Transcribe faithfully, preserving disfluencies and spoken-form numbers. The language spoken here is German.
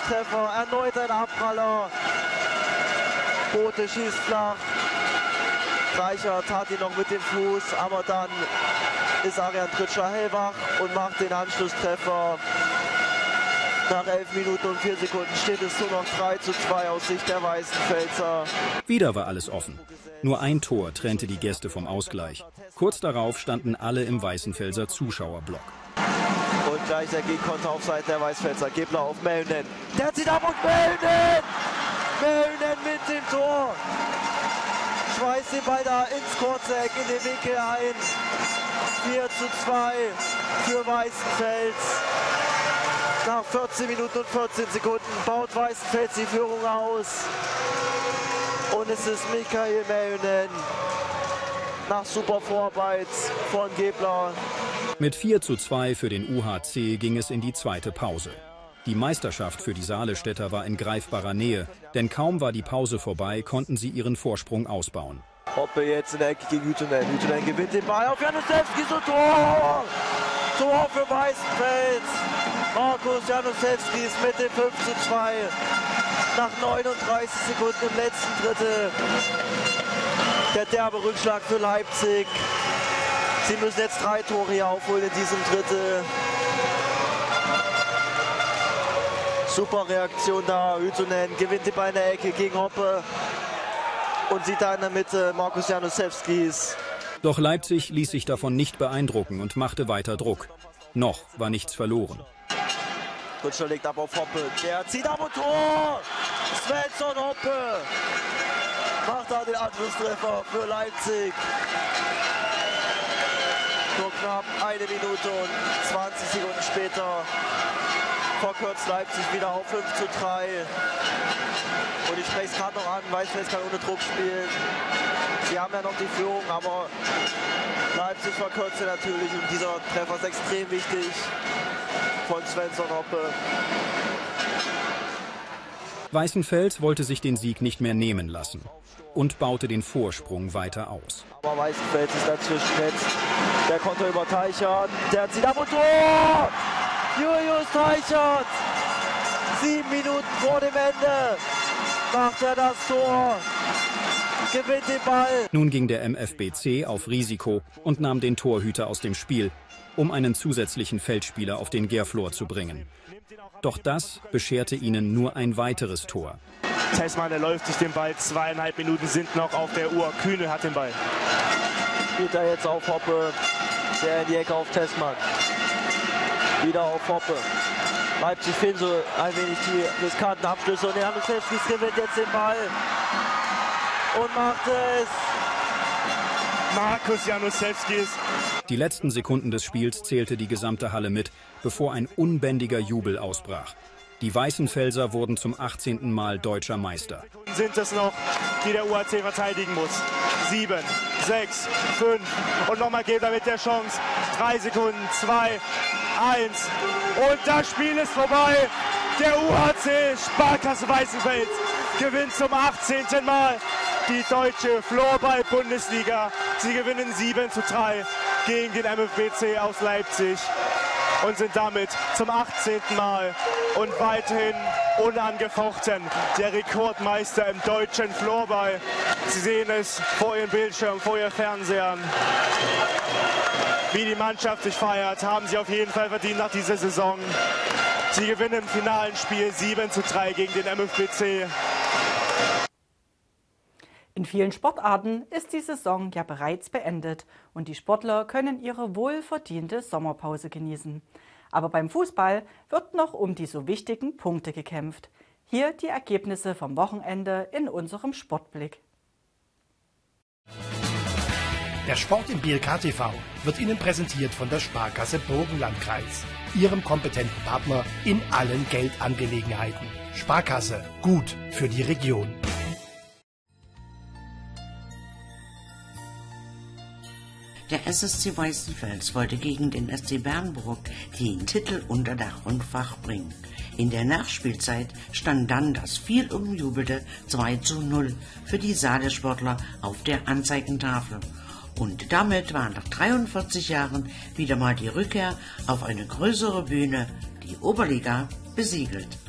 Anschlusstreffer, erneut ein Abpraller. Bote schießt flach. Reichert hat ihn noch mit dem Fuß, aber dann ist Arian Tritscher hellwach und macht den Anschlusstreffer. Nach elf Minuten und vier Sekunden steht es nur noch drei zu zwei aus Sicht der Weißenfelser. Wieder war alles offen. Nur ein Tor trennte die Gäste vom Ausgleich. Kurz darauf standen alle im Weißenfelser Zuschauerblock. Und gleich der Gegenkonter auf Seiten der Weißenfelser. Gebler auf Mellnen. Der zieht ab und Mellnen! Mellnen mit dem Tor. Schmeißt den Ball da ins kurze Eck, in den Winkel ein. vier zu zwei für Weißenfels. Nach vierzehn Minuten und vierzehn Sekunden baut Weißenfels die Führung aus. Und es ist Michael Mellnen nach super Vorarbeit von Gebler. Mit vier zu zwei für den U H C ging es in die zweite Pause. Die Meisterschaft für die Saalestetter war in greifbarer Nähe, denn kaum war die Pause vorbei, konnten sie ihren Vorsprung ausbauen. Hoppe jetzt in der Ecke gegen Hüttunen. Hüttunen gewinnt den Ball auf Januszewski, so Tor! Tor für Weißenfels. Markus Januszewski ist mit dem fünf zu zwei. Nach neununddreißig Sekunden im letzten Drittel. Der derbe Rückschlag für Leipzig. Sie müssen jetzt drei Tore hier aufholen in diesem Drittel. Super Reaktion da. Hüttunen gewinnt den Ball in der Ecke gegen Hoppe. Und sieht da in der Mitte Markus Januszewskis. Doch Leipzig ließ sich davon nicht beeindrucken und machte weiter Druck. Noch war nichts verloren. Kutscher legt ab auf Hoppe. Der zieht ab und Tor! Svensson Hoppe macht da den Anschlusstreffer für Leipzig. Nur knapp eine Minute und zwanzig Sekunden später verkürzt Leipzig wieder auf fünf zu drei. Und ich spreche es gerade noch an, Weißenfels kann ohne Druck spielen. Sie haben ja noch die Führung, aber Leipzig verkürzt natürlich und dieser Treffer ist extrem wichtig von Svensson Hoppe. Weißenfels wollte sich den Sieg nicht mehr nehmen lassen und baute den Vorsprung weiter aus. Aber Weißenfels ist dazwischen jetzt. Der Konter über Teichert, der zieht ab und Tor! Julius Teichert! Sieben Minuten vor dem Ende macht er das Tor. Gewinnt den Ball. Nun ging der M F B C auf Risiko und nahm den Torhüter aus dem Spiel, um einen zusätzlichen Feldspieler auf den Gärflor zu bringen. Doch das bescherte ihnen nur ein weiteres Tor. Tessmann erläuft sich den Ball, zweieinhalb Minuten sind noch auf der Uhr. Kühne hat den Ball. Spielt er jetzt auf Hoppe, der in die Ecke auf Tessmann. Wieder auf Hoppe. Leipzig fehlen so ein wenig die riskanten Abschlüsse und Januszewski gewinnt jetzt den Ball und macht es. Markus Januszewski. Die letzten Sekunden des Spiels zählte die gesamte Halle mit, bevor ein unbändiger Jubel ausbrach. Die Weißenfelser wurden zum achtzehnten Mal deutscher Meister. Sind es noch, die der U H C verteidigen muss. Sieben, sechs, fünf und nochmal Gebler mit der Chance. Drei Sekunden, zwei, eins und das Spiel ist vorbei. Der U H C Sparkasse Weißenfels gewinnt zum achtzehnten Mal die deutsche Floorball-Bundesliga. Sie gewinnen sieben zu drei gegen den M F B C aus Leipzig und sind damit zum achtzehnten Mal und weiterhin unangefochten der Rekordmeister im deutschen Floorball. Sie sehen es vor Ihrem Bildschirm, vor Ihren Fernsehern. Wie die Mannschaft sich feiert, haben sie auf jeden Fall verdient nach dieser Saison. Sie gewinnen im finalen Spiel sieben zu drei gegen den M F B C. In vielen Sportarten ist die Saison ja bereits beendet und die Sportler können ihre wohlverdiente Sommerpause genießen. Aber beim Fußball wird noch um die so wichtigen Punkte gekämpft. Hier die Ergebnisse vom Wochenende in unserem Sportblick. Der Sport im B L K T V wird Ihnen präsentiert von der Sparkasse Burgenlandkreis, Ihrem kompetenten Partner in allen Geldangelegenheiten. Sparkasse, gut für die Region. Der S S C Weißenfels wollte gegen den S C Bernburg den Titel unter Dach und Fach bringen. In der Nachspielzeit stand dann das viel umjubelte zwei zu null für die Saale-Sportler auf der Anzeigentafel. Und damit war nach dreiundvierzig Jahren wieder mal die Rückkehr auf eine größere Bühne, die Oberliga, besiegelt.